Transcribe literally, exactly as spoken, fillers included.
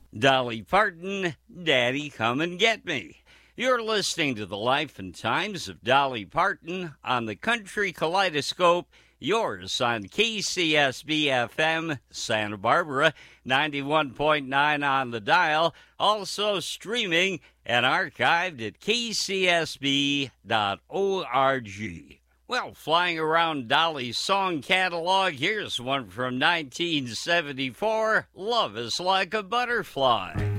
Dolly Parton, Daddy Come and Get Me. You're listening to the life and times of Dolly Parton on the Country Kaleidoscope, yours on K C S B F M Santa Barbara, ninety-one point nine on the dial, also streaming and archived at k c s b dot org. Well, flying around Dolly's song catalog, here's one from nineteen seventy-four, Love is Like a Butterfly.